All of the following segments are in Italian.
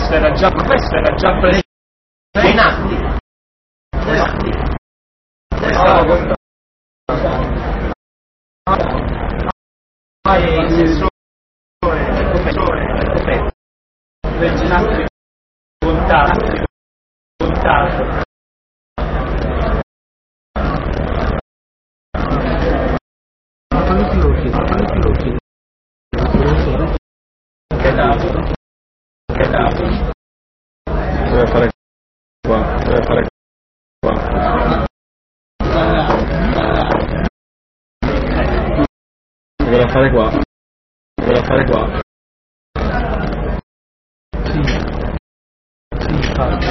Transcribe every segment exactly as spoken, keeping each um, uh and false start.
questo era già, questo era già presente in atti. Questo il sensore, il professore, legge in atti contatto, contatto. Che dato? Che dato? Deve fare qua, deve fare qua. Deve fare qua. Deve fare qua. Sì. Sì, infatti.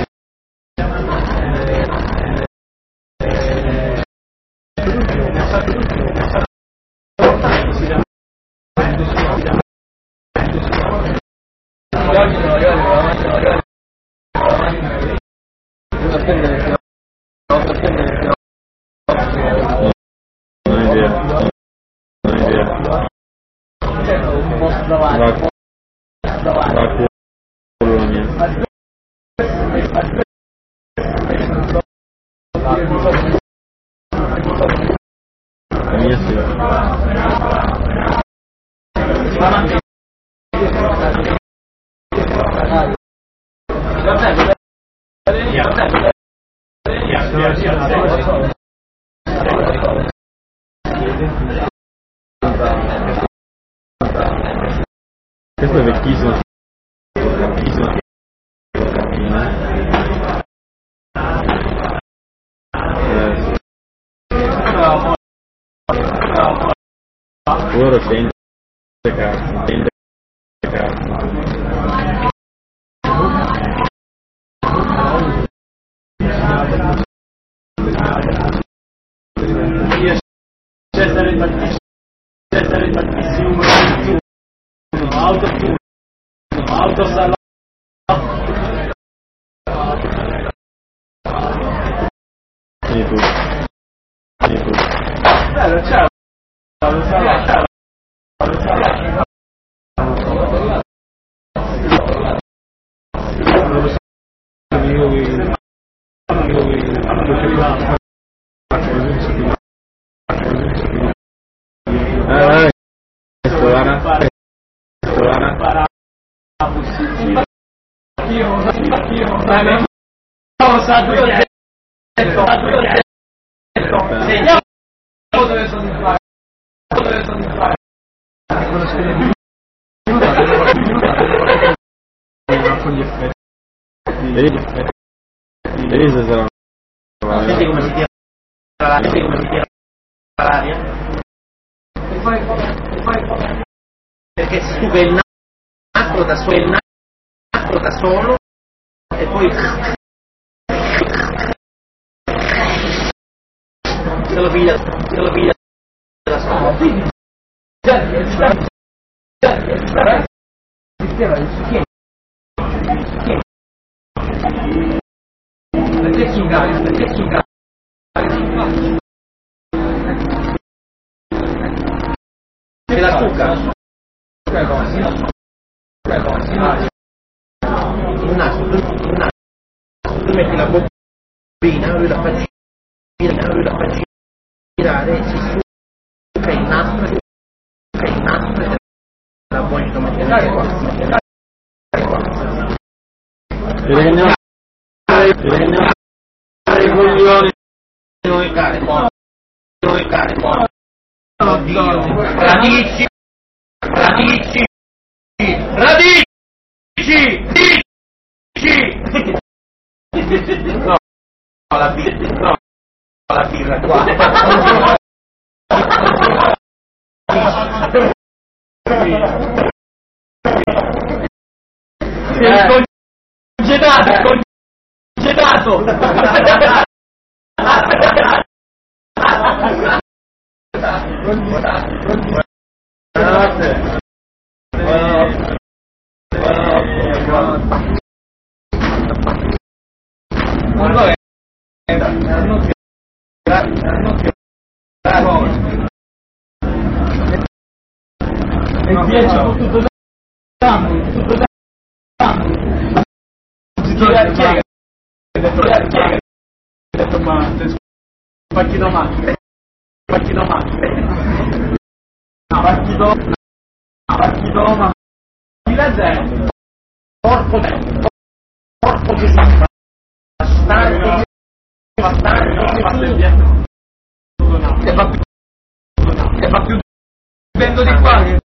Questo è vecchissimo. Vecchissimo. Ora sente cazzo, sente cazzo. Cesare Battista, Cesare Battissimo, auto, auto salotto. Vieni tu, vieni tu. Bello, ciao. Ciao, ciao, ciao. Eh, esplora, esplora. Io, io, dai, no, sa dove è. Vediamo dove sono in fare. Dove sono in fare. Con gli effetti. Vedi se sarà. Senti come si tira l'aria, senti come si tira l'aria. E poi, e poi, perché si stufa il nastro da solo, il nastro da solo, e poi se lo piglia, se lo piglia da solo. Perché si ingaia, perché si ingaia? C'è la cucca. Il naso, il naso. Tu metti la bobina, lui la fa girare, lui la fa girare, si succa il nastro, succa il nastro e la buoni come te ne qua. Vedi che andiamo? Vedi che andiamo? I coglioni. Noi care, buono. Noi care, buono. Oddio. Radici. Radici. Radici. Radici. No. No, la birra. No. La birra qua. Sei congedato. Congedato. Buonanotte. Buonanotte. Allora, e dieci tutto Chi è? Detto ma spacchi domani. Spacchi domani. Spacchi domani. Spacchi domani. Chi la gente? Porco Dio, porco Gesù, bastardo, bastardo, e fa più, e fa più vendo di qua.